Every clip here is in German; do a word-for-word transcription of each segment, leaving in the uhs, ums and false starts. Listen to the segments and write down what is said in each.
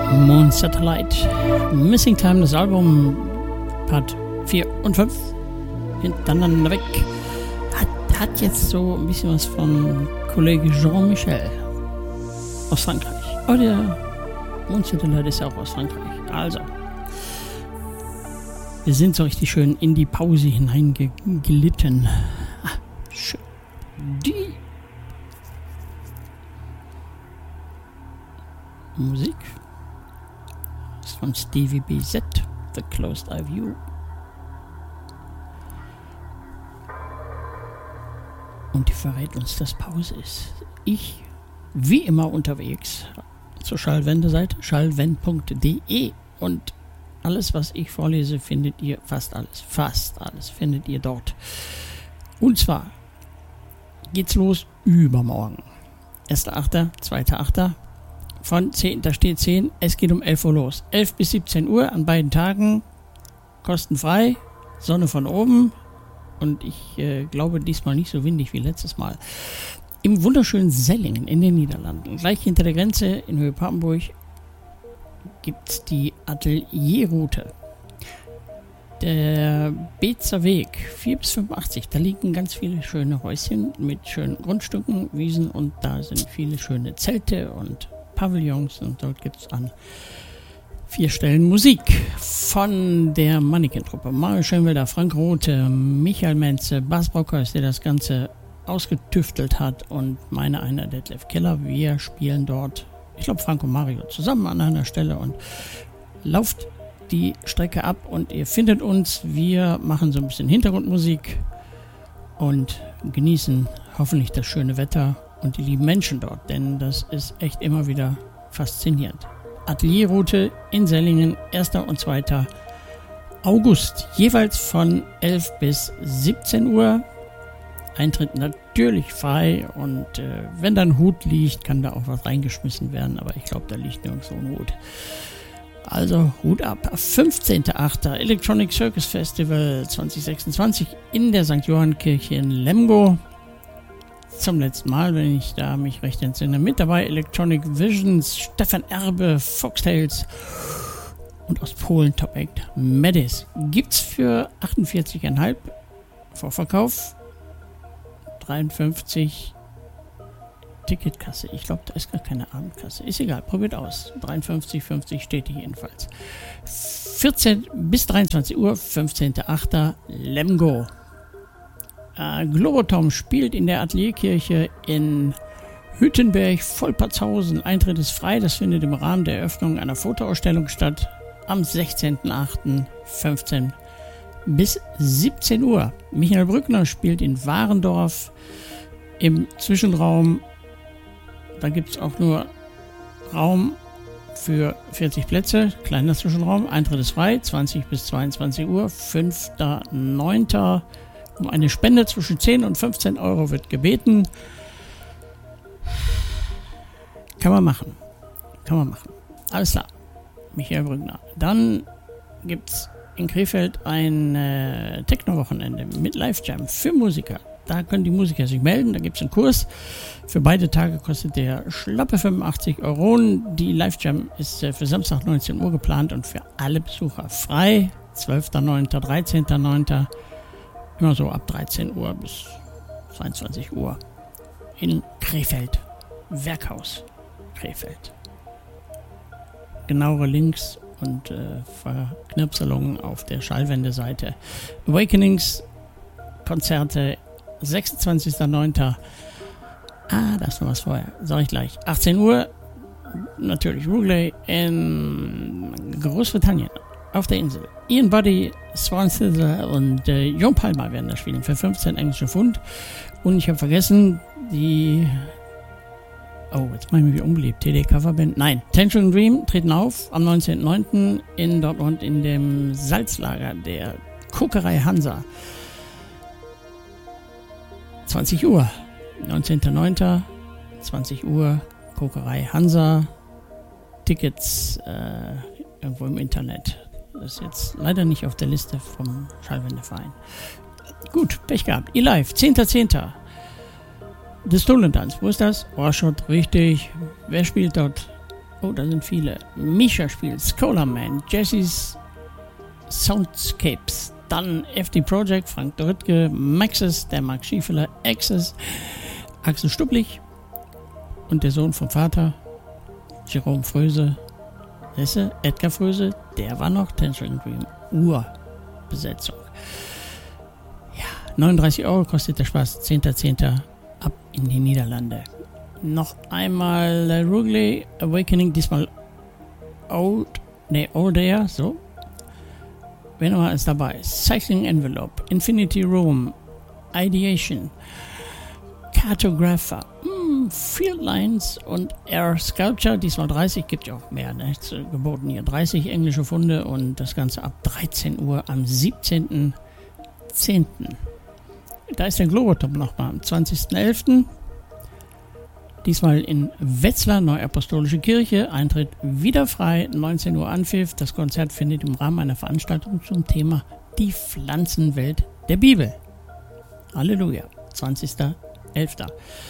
Moon Satellite. Missing Time, das Album Part vier und fünf hintereinander weg. Hat, hat jetzt so ein bisschen was von Kollege Jean-Michel aus Frankreich. Oh, der Moon Satellite ist ja auch aus Frankreich. Also, wir sind so richtig schön in die Pause hineingeglitten. Ah, schön. Die Musik ist von Stevie B Z, The Closed Eye View. Und die verrät uns, dass Pause ist. Ich, wie immer, unterwegs zur Schallwende-Seite, schallwend punkt de, und alles, was ich vorlese, findet ihr, fast alles, fast alles findet ihr dort. Und zwar geht's los übermorgen. erster achter, zweiter achter Von zehn, da steht zehn, es geht um elf Uhr los. elf bis siebzehn Uhr an beiden Tagen, kostenfrei, Sonne von oben und ich äh, glaube diesmal nicht so windig wie letztes Mal. Im wunderschönen Sellingen in den Niederlanden, gleich hinter der Grenze in Höhe Papenburg, gibt es die Atelierroute. Der Beetzer Weg, vier bis fünfundachtzig, da liegen ganz viele schöne Häuschen mit schönen Grundstücken, Wiesen, und da sind viele schöne Zelte und Pavillons, und dort gibt es an vier Stellen Musik von der Mannequin-Truppe. Mario Schönwelder, Frank Rothe, Michael Menze, Bas Brockhaus, der das Ganze ausgetüftelt hat, und meine einer Detlef Keller. Wir spielen dort, ich glaube, Frank und Mario zusammen an einer Stelle, und lauft die Strecke ab und ihr findet uns. Wir machen so ein bisschen Hintergrundmusik und genießen hoffentlich das schöne Wetter und die lieben Menschen dort, denn das ist echt immer wieder faszinierend. Atelierroute in Sellingen, erster und zweiter August, jeweils von elf bis siebzehn Uhr. Eintritt natürlich frei, und äh, wenn da ein Hut liegt, kann da auch was reingeschmissen werden, aber ich glaube, da liegt nirgendwo ein Hut. Also Hut ab. fünfzehnter achter Electronic Circus Festival zwanzig sechsundzwanzig in der Sankt Johann Kirche in Lemgo. Zum letzten Mal, wenn ich da mich recht entsinne. Mit dabei Electronic Visions, Stefan Erbe, Foxtails und aus Polen Top Act Medis. Gibt's für achtundvierzig Komma fünf Vorverkauf, dreiundfünfzig Ticketkasse. Ich glaube, da ist gar keine Abendkasse. Ist egal, probiert aus. dreiundfünfzig fünfzig steht hier jedenfalls. vierzehn bis dreiundzwanzig Uhr, fünfzehnter achter Lemgo. Äh, Globotom spielt in der Atelierkirche in Hüttenberg, Volpertshausen. Eintritt ist frei. Das findet im Rahmen der Eröffnung einer Fotoausstellung statt. Am sechzehnter achter fünfzehn bis siebzehn Uhr. Michael Brückner spielt in Warendorf im Zwischenraum. Da gibt es auch nur Raum für vierzig Plätze, kleiner Zwischenraum. Eintritt ist frei, zwanzig bis zweiundzwanzig Uhr. fünfter neunter Um eine Spende zwischen zehn und fünfzehn Euro wird gebeten. Kann man machen. Kann man machen. Alles klar. Michael Brückner. Dann gibt es in Krefeld ein äh, Techno-Wochenende mit Live-Jam für Musiker. Da können die Musiker sich melden, da gibt es einen Kurs. Für beide Tage kostet der schlappe fünfundachtzig Euro. Die Live-Jam ist äh, für Samstag neunzehn Uhr geplant und für alle Besucher frei. zwölfter neunter dreizehnter neunter Immer so ab dreizehn Uhr bis zweiundzwanzig Uhr in Krefeld. Werkhaus Krefeld. Genauere Links und äh, Verknirpselungen auf der Schallwende-Seite. Awakenings Konzerte sechsundzwanzigster neunter Ah, da ist noch was vorher. Sag ich gleich. achtzehn Uhr natürlich Rugeley in Großbritannien auf der Insel. Ian Buddy, Swan Sizzle und äh, Jon Palmer werden da spielen für fünfzehn englische Pfund. Und ich habe vergessen, die Oh, jetzt mache ich mich wieder unbeliebt. T D Coverband. Nein, Tangerine Dream treten auf am neunzehnten neunten in Dortmund in dem Salzlager der Kokerei Hansa. zwanzig Uhr. neunzehnter neunter zwanzig Uhr. Kokerei Hansa. Tickets äh, irgendwo im Internet. Das ist jetzt leider nicht auf der Liste vom Schallwendeverein. Gut, Pech gehabt. E-Live, zehnter zehnter The Stolen Dance, wo ist das? Orschot, richtig. Wer spielt dort? Oh, da sind viele. Misha spielt Scholar Man, Jesse's Soundscapes, dann F D Project, Frank Dörrtke, Maxis, der Marc Schiefeler, Access, Axel Stupplich und der Sohn vom Vater, Jerome Fröse, Hesse, Edgar Fröse, der war noch Tangerine Dream, Urbesetzung. Ja, neununddreißig Euro kostet der Spaß, zehnter zehnter ab in die Niederlande. Noch einmal äh, Rugley Awakening, diesmal Old, ne, Old Air, so. Wer nochmal ist dabei? Cycling Envelope, Infinity Room, Ideation, Cartographer, mm, Field Lines und Air Sculpture, diesmal dreißig, gibt ja auch mehr, ne? Geboten hier dreißig englische Funde und das Ganze ab dreizehn Uhr am siebzehnten zehnten Da ist der Globotop nochmal am zwanzigsten elften Diesmal in Wetzlar, Neuapostolische Kirche. Eintritt wieder frei, neunzehn Uhr Anpfiff. Das Konzert findet im Rahmen einer Veranstaltung zum Thema Die Pflanzenwelt der Bibel. Halleluja, zwanzigsten elften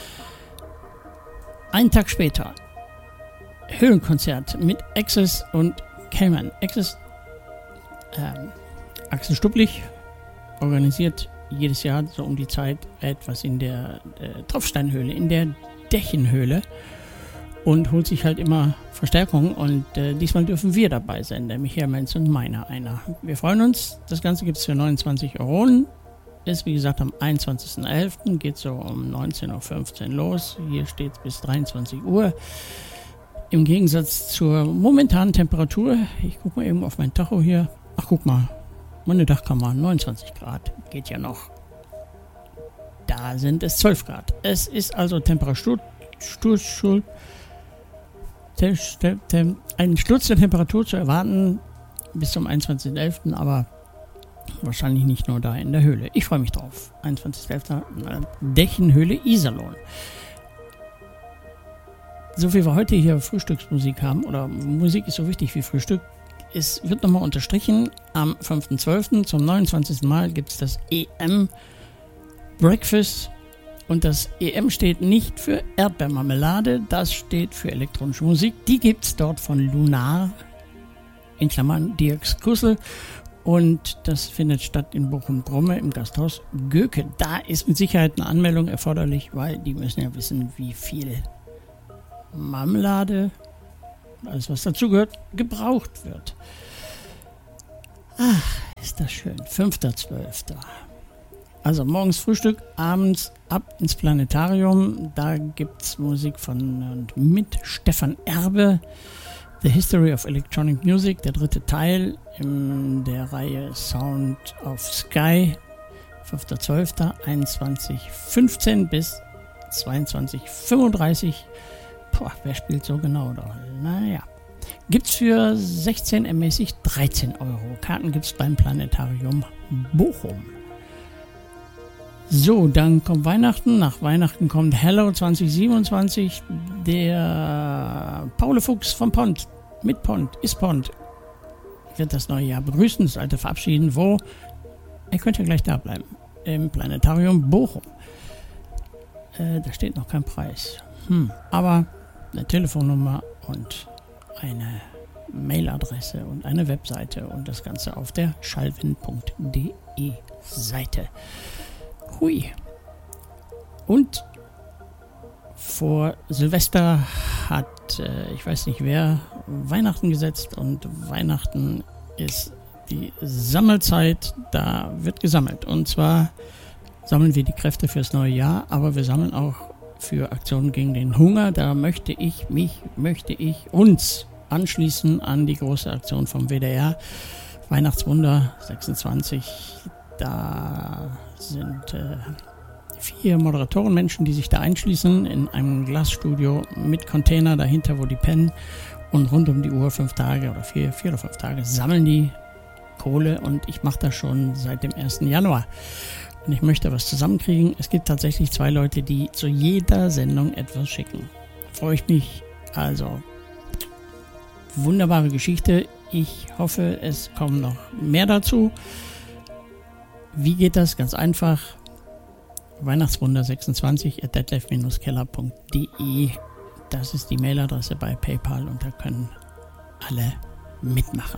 Einen Tag später, Höhlenkonzert mit Access und Cayman. Access, ähm, Axel Stupplich organisiert jedes Jahr so um die Zeit etwas in der äh, Tropfsteinhöhle, in der Dächenhöhle und holt sich halt immer Verstärkung und äh, diesmal dürfen wir dabei sein, der Michael Menz und meiner einer. Wir freuen uns, das Ganze gibt es für neunundzwanzig Euro. Ist wie gesagt am einundzwanzigsten elften geht so um neunzehn Uhr fünfzehn los. Hier steht es bis dreiundzwanzig Uhr. Im Gegensatz zur momentanen Temperatur, ich gucke mal eben auf mein Tacho hier. Ach, guck mal, meine Dachkammer, neunundzwanzig Grad, geht ja noch. Da sind es zwölf Grad. Es ist also Temperatur, Stur, tem, tem, tem, ein Sturz der Temperatur zu erwarten bis zum einundzwanzigsten elften aber wahrscheinlich nicht nur da in der Höhle. Ich freue mich drauf. einundzwanzigsten elften Dächenhöhle Iserlohn. So wie wir heute hier Frühstücksmusik haben, oder Musik ist so wichtig wie Frühstück, es wird nochmal unterstrichen, am fünften zwölften zum neunundzwanzigsten Mal gibt es das E M Breakfast und das E M steht nicht für Erdbeermarmelade, das steht für elektronische Musik. Die gibt es dort von Lunar, in Klammern Dirks Kussel, und das findet statt in Bochum-Bromme im Gasthaus Göke. Da ist mit Sicherheit eine Anmeldung erforderlich, weil die müssen ja wissen, wie viel Marmelade, alles was dazugehört, gebraucht wird. Ach, ist das schön. fünfter zwölfter Also morgens Frühstück, abends ab ins Planetarium. Da gibt es Musik von und mit Stefan Erbe. The History of Electronic Music, der dritte Teil in der Reihe Sound of Sky. fünfter zwölfter einundzwanzig Uhr fünfzehn bis zweiundzwanzig Uhr fünfunddreißig. Boah, wer spielt so genau da? Naja. Gibt's für sechzehn ermäßigt dreizehn Euro. Karten gibt's beim Planetarium Bochum. So, dann kommt Weihnachten. Nach Weihnachten kommt Hello zwanzig siebenundzwanzig. Der Paul Fuchs vom Pont, mit Pont, ist Pont, wird das neue Jahr begrüßen, das alte verabschieden. Wo? Ihr könnt ja gleich da bleiben. Im Planetarium Bochum. Äh, da steht noch kein Preis. Hm, aber eine Telefonnummer und eine Mailadresse und eine Webseite und das Ganze auf der schallwind punkt de Seite. Hui. Und vor Silvester hat, äh, ich weiß nicht wer, Weihnachten gesetzt und Weihnachten ist die Sammelzeit, da wird gesammelt. Und zwar sammeln wir die Kräfte fürs neue Jahr, aber wir sammeln auch für Aktionen gegen den Hunger. Da möchte ich mich, möchte ich uns anschließen an die große Aktion vom W D R. Weihnachtswunder sechsundzwanzig. Da sind äh, vier Moderatorenmenschen, die sich da einschließen in einem Glasstudio mit Container dahinter, wo die pennen. Und rund um die Uhr, fünf Tage oder vier, vier oder fünf Tage, sammeln die Kohle. Und ich mache das schon seit dem ersten Januar. Und ich möchte was zusammenkriegen. Es gibt tatsächlich zwei Leute, die zu jeder Sendung etwas schicken. Freue ich mich. Also, wunderbare Geschichte. Ich hoffe, es kommen noch mehr dazu. Wie geht das? Ganz einfach. Weihnachtswunder sechsundzwanzig at detlef Bindestrich keller punkt de. Das ist die Mailadresse bei PayPal und da können alle mitmachen.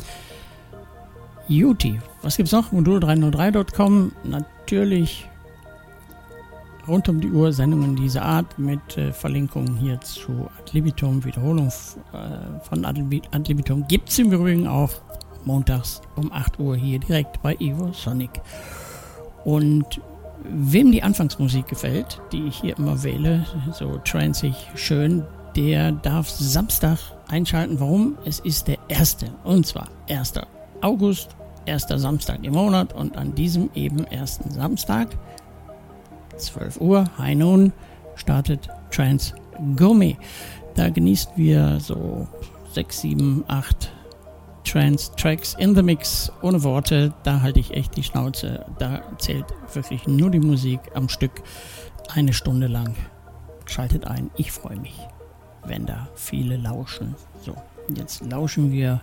Juti, was gibt's noch? modul drei null drei Punkt com, natürlich rund um die Uhr Sendungen dieser Art mit äh, Verlinkungen hier zu Ad libitum, Wiederholung äh, von Ad libitum gibt es im Übrigen auch montags um acht Uhr hier direkt bei Evo Sonic. Und wem die Anfangsmusik gefällt, die ich hier immer wähle, so transig schön, der darf Samstag einschalten. Warum? Es ist der erste, und zwar erster August, erster Samstag im Monat, und an diesem eben ersten Samstag, zwölf Uhr, High Noon, startet Trance Gourmet. Da genießen wir so sechs, sieben, acht Trance Tracks in the Mix, ohne Worte. Da halte ich echt die Schnauze. Da zählt wirklich nur die Musik am Stück, eine Stunde lang. Schaltet ein, ich freue mich, wenn da viele lauschen. So, jetzt lauschen wir,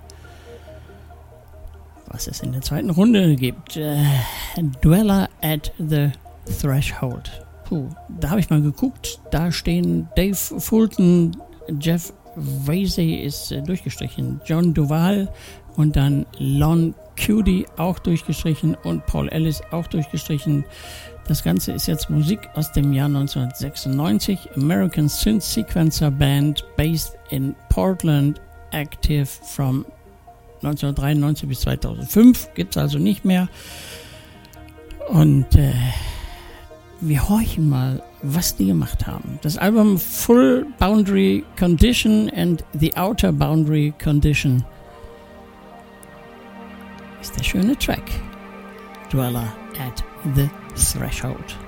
was es in der zweiten Runde gibt. Äh, Dweller at the Threshold. Puh, da habe ich mal geguckt. Da stehen Dave Fulton, Jeff Vasey ist äh, durchgestrichen, John Duval und dann Lon Cuddy auch durchgestrichen und Paul Ellis auch durchgestrichen. Das Ganze ist jetzt Musik aus dem Jahr neunzehnhundertsechsundneunzig. American Synth Sequencer Band based in Portland, active from neunzehnhundertdreiundneunzig bis zweitausendfünf. Gibt es also nicht mehr. Und äh, wir horchen mal, was die gemacht haben. Das Album Full Boundary Condition and the Outer Boundary Condition ist der schöne Track. Dweller at the Threshold.